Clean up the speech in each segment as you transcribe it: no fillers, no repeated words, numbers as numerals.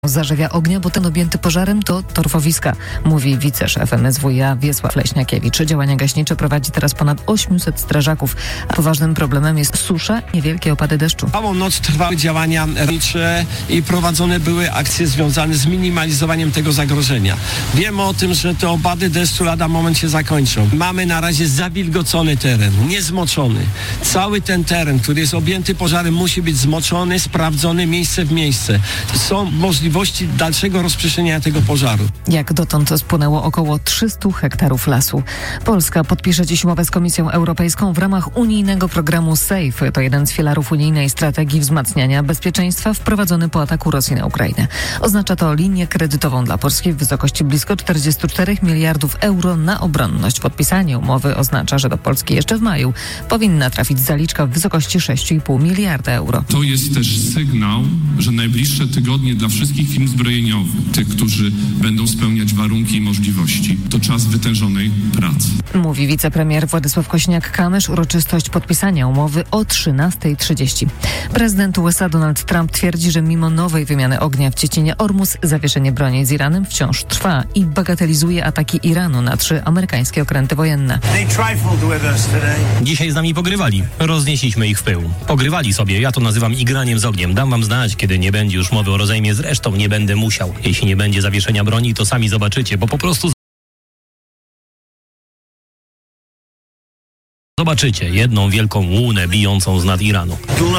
zażywia ognia, bo ten objęty pożarem to torfowiska, mówi wiceszef MSWiA Wiesław Leśniakiewicz. Działania gaśnicze prowadzi teraz ponad 800 strażaków, a poważnym problemem jest susza i niewielkie opady deszczu. Całą noc trwały działania ratownicze i prowadzone były akcje związane z minimalizowaniem tego zagrożenia. Wiemy o tym, że te opady deszczu lada moment się zakończą. Mamy na razie zawilgocony teren, niezmoczony. Cały ten teren, który jest objęty pożarem, musi być zmoczony, sprawdzony miejsce w miejsce. Są możliwości dalszego rozprzestrzeniania tego pożaru. Jak dotąd spłonęło około 300 hektarów lasu. Polska podpisze dziś umowę z Komisją Europejską w ramach unijnego programu SAFE. To jeden z filarów unijnej strategii wzmacniania bezpieczeństwa wprowadzony po ataku Rosji na Ukrainę. Oznacza to linię kredytową dla Polski w wysokości blisko 44 miliardów euro na obronność. Podpisanie umowy oznacza, że do Polski jeszcze w maju powinna trafić zaliczka w wysokości 6,5 miliarda euro. To jest też sygnał, że najbliższe tygodnie dla wszystkich firm zbrojeniowych, tych, którzy będą spełniać warunki i możliwości, to czas wytężonej pracy. Mówi wicepremier Władysław Kosiniak-Kamysz. Uroczystość podpisania umowy o 13:30. Prezydent USA Donald Trump twierdzi, że mimo nowej wymiany ognia w Ciecinie Ormus zawieszenie broni z Iranem wciąż trwa i bagatelizuje ataki Iranu na 3 amerykańskie okręty wojenne. Dzisiaj z nami pogrywali. Roznieśliśmy ich w pył. Pogrywali sobie. Ja to nazywam igraniem z ogniem. Dam wam znać, kiedy nie będzie już mowy o rozejmie. Zresztą nie będę musiał. Jeśli nie będzie zawieszenia broni, to sami zobaczycie, bo po prostu zobaczycie jedną wielką łunę bijącą z nad Iranu.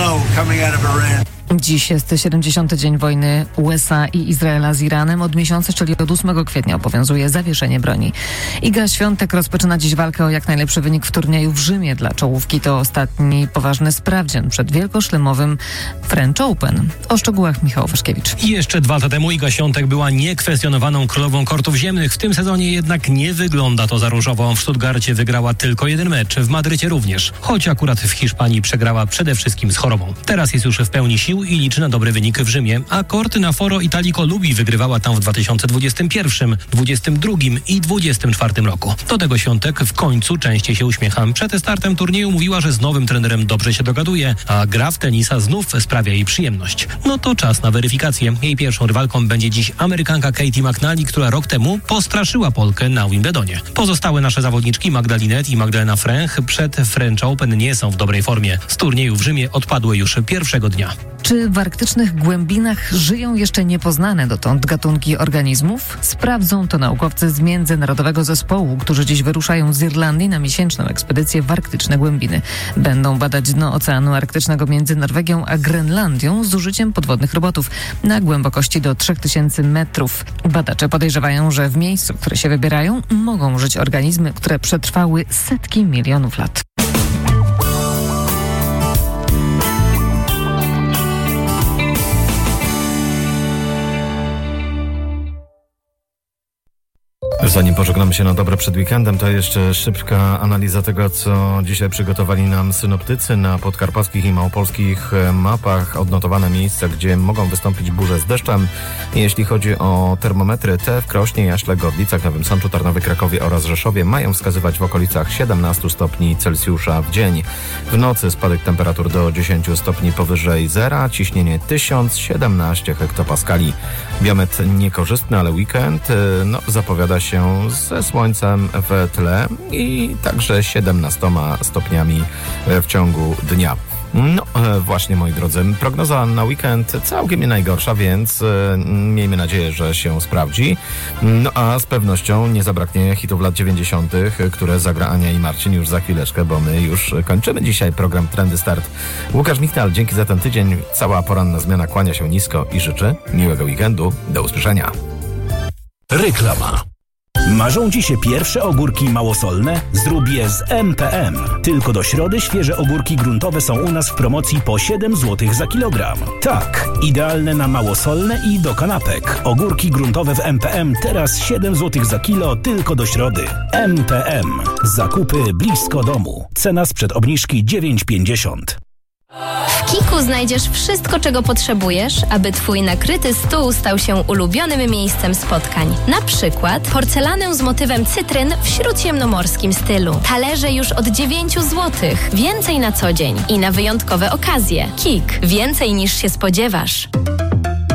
Dziś jest 70. dzień wojny USA i Izraela z Iranem. Od miesiąca, czyli od 8 kwietnia obowiązuje zawieszenie broni. Iga Świątek rozpoczyna dziś walkę o jak najlepszy wynik w turnieju w Rzymie dla czołówki. To ostatni poważny sprawdzian przed wielkoszlemowym French Open. O szczegółach Michał Waszkiewicz. I jeszcze 2 lata temu Iga Świątek była niekwestionowaną królową kortów ziemnych. W tym sezonie jednak nie wygląda to za różowo. W Stuttgarcie wygrała tylko 1 mecz, w Madrycie również. Choć akurat w Hiszpanii przegrała przede wszystkim z chorobą. Teraz jest już w pełni sił i liczy na dobry wynik w Rzymie, a korty na Foro Italico Lubi wygrywała tam w 2021, 2022 i 2024 roku. Do tego Świątek w końcu częściej się uśmiecha. Przed startem turnieju mówiła, że z nowym trenerem dobrze się dogaduje, a gra w tenisa znów sprawia jej przyjemność. No to czas na weryfikację. Jej pierwszą rywalką będzie dziś Amerykanka Katie McNally, która rok temu postraszyła Polkę na Wimbledonie. Pozostałe nasze zawodniczki Magdalinet i Magdalena Fręch przed French Open nie są w dobrej formie. Z turnieju w Rzymie odpadły już pierwszego dnia. Czy w arktycznych głębinach żyją jeszcze niepoznane dotąd gatunki organizmów? Sprawdzą to naukowcy z Międzynarodowego Zespołu, którzy dziś wyruszają z Irlandii na miesięczną ekspedycję w arktyczne głębiny. Będą badać dno Oceanu Arktycznego między Norwegią a Grenlandią z użyciem podwodnych robotów na głębokości do 3000 metrów. Badacze podejrzewają, że w miejscu, w które się wybierają, mogą żyć organizmy, które przetrwały setki milionów lat. Zanim pożegnamy się na dobre przed weekendem, to jeszcze szybka analiza tego, co dzisiaj przygotowali nam synoptycy. Na podkarpackich i małopolskich mapach odnotowane miejsca, gdzie mogą wystąpić burze z deszczem. Jeśli chodzi o termometry, te w Krośnie, Jaśle, Gorlicach, Nowym Sączu, Tarnowie, Krakowie oraz Rzeszowie mają wskazywać w okolicach 17 stopni Celsjusza w dzień. W nocy spadek temperatur do 10 stopni powyżej zera, ciśnienie 1017 hektopaskali. Biometr niekorzystny, ale weekend zapowiada się ze słońcem w tle i także 17 stopniami w ciągu dnia. No właśnie, moi drodzy, prognoza na weekend całkiem nie najgorsza, więc miejmy nadzieję, że się sprawdzi. No a z pewnością nie zabraknie hitów lat 90., które zagra Ania i Marcin już za chwileczkę, bo my już kończymy dzisiaj program Trendy Start. Łukasz Michtal, dzięki za ten tydzień. Cała poranna zmiana kłania się nisko i życzy miłego weekendu. Do usłyszenia. Reklama. Marzą Ci się pierwsze ogórki małosolne? Zrób je z MPM. Tylko do środy świeże ogórki gruntowe są u nas w promocji po 7 zł za kilogram. Tak, idealne na małosolne i do kanapek. Ogórki gruntowe w MPM teraz 7 zł za kilo tylko do środy. MPM. Zakupy blisko domu. Cena sprzed obniżki 9,50. W Kiku znajdziesz wszystko, czego potrzebujesz, aby Twój nakryty stół stał się ulubionym miejscem spotkań. Na przykład porcelanę z motywem cytryn w śródziemnomorskim stylu. Talerze już od 9 zł. Więcej na co dzień i na wyjątkowe okazje. Kik. Więcej niż się spodziewasz.